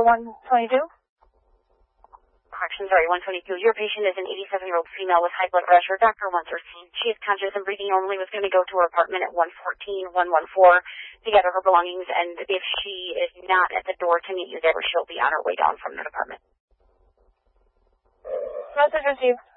122? Correction, sorry, 122. Your patient is an 87-year-old female with high blood pressure. Doctor wants her seen. She is conscious and breathing only. Was going to go to her apartment at 114, 114 to gather her belongings, and if she is not at the door to meet you there, she'll be on her way down from that apartment. Message received.